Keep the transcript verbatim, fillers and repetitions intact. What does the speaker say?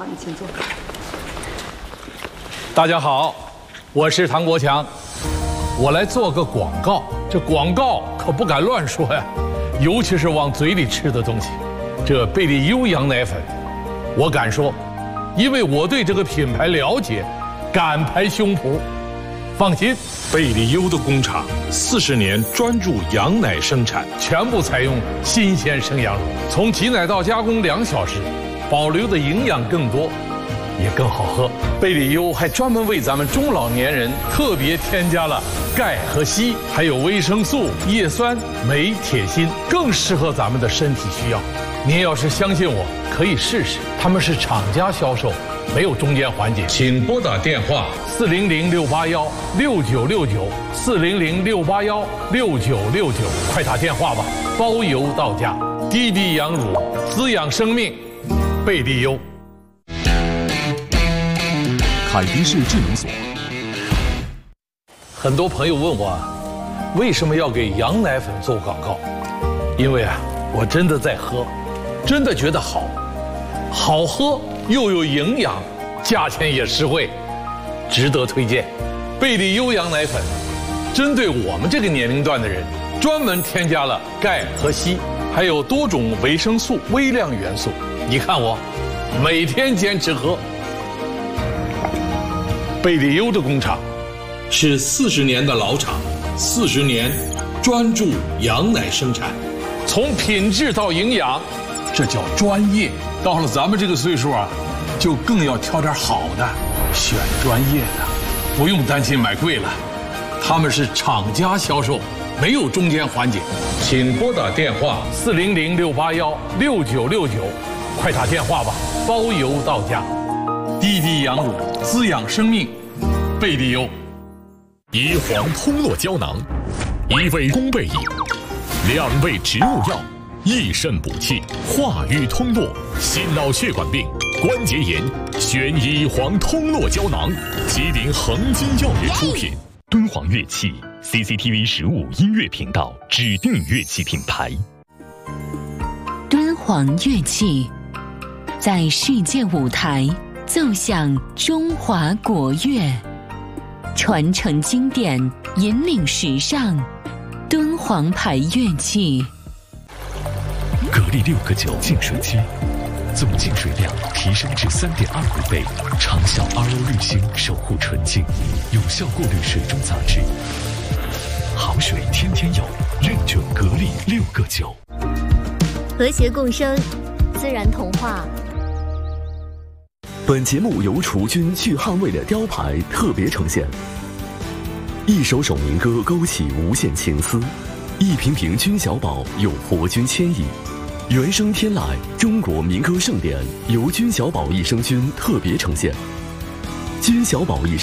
你请坐。 大家好，我是唐国强，我来做个广告。这广告可不敢乱说呀，尤其是往嘴里吃的东西。这贝利优羊奶粉，我敢说，因为我对这个品牌了解，敢拍胸脯。放心， 贝利优的工厂四十年专注羊奶生产， 全部采用新鲜生羊乳，从挤奶到加工两小时，保留的营养更多，也更好喝。贝利优还专门为咱们中老年人特别添加了钙和硒，还有维生素、叶酸、镁、铁、锌，更适合咱们的身体需要。您要是相信我，可以试试。他们是厂家销售，没有中间环节。 请拨打电话四零零六八幺六九六九四零零六八幺六九六九，快打电话吧，包邮到家。滴滴羊乳，滋养生命，贝利优。 凯迪士智能锁。 很多朋友问我，为什么要给羊奶粉做广告？因为啊，我真的在喝，真的觉得好，好喝又有营养，价钱也实惠，值得推荐。贝利优羊奶粉，针对我们这个年龄段的人，专门添加了钙和硒，还有多种维生素、微量元素。你看我，每天坚持喝。贝利优的工厂是四十年的老厂，四十年专注羊奶生产， 从品质到营养，这叫专业。到了咱们这个岁数啊，就更要挑点好的，选专业的，不用担心买贵了。他们是厂家销售，没有中间环节。 请拨打电话四零零六八幺六九六九，快打电话吧，包邮到家。滴滴羊乳，滋养生命，贝利优。 乙黄通络胶囊，一味宫贝饮，两味植物药，益肾补气，化瘀通络，心脑血管病、关节炎，选乙黄通络胶囊。吉林恒金药业出品。敦煌乐器 C C T V 十五音乐频道指定乐器品牌。 敦煌乐器在世界舞台奏响中华国乐，传承经典，引领时尚。敦煌牌乐器。 格力六个九净水机，总净水量提升至 三点二五 倍，长效 R O 滤芯守护纯净，有效过滤水中杂质。好水天天有，认准格力六个九。 和谐共生，自然童话。 本节目由除菌去汗味的雕牌特别呈现。一首首民歌勾起无限情思，一瓶瓶君小宝有活君牵引。原声天籁中国民歌盛典由君小宝益生菌特别呈现。君小宝益